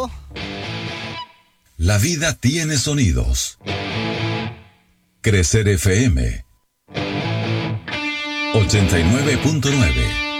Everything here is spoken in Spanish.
sonido. La vida tiene sonidos. Crecer FM 89.9.